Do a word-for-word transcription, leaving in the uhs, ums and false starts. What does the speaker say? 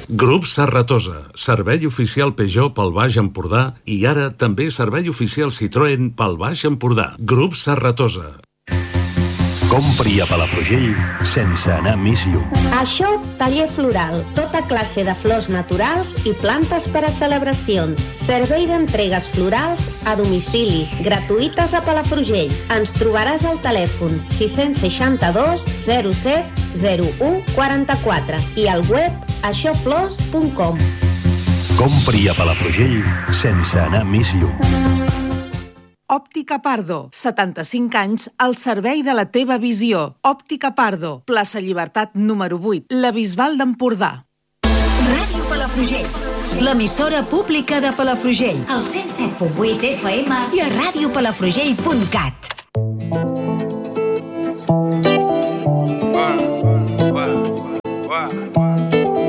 Grup Serratosa, servei oficial Peugeot pel Baix Empordà i ara també servei oficial Citroën pel Baix Empordà. Grup Serratosa. Compri a Palafrugell sense anar més lluny. Això, taller floral, tota classe de flors naturals i plantes per a celebracions. Servei d'entregues florals a domicili, gratuïtes a Palafrugell. Ens trobaràs al telèfon sis seixanta dos zero set zero u quaranta-quatre i al web això flors punt com. Compri a Palafrugell sense anar més lluny. Òptica Pardo, setanta-cinc anys al servei de la teva visió. Òptica Pardo, plaça Llibertat número vuit, la Bisbal d'Empordà. Ràdio Palafrugell, l'emissora pública de Palafrugell, al cent set punt vuit F M i a ràdio palafrugell punt cat. Wow, wow, wow, wow.